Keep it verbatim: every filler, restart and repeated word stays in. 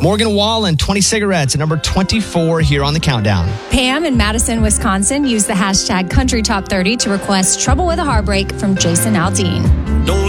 Morgan Wallen, twenty cigarettes at number twenty-four here on the countdown. Pam in Madison, Wisconsin used the hashtag Country Top thirty to request Trouble with a Heartbreak from Jason Aldean.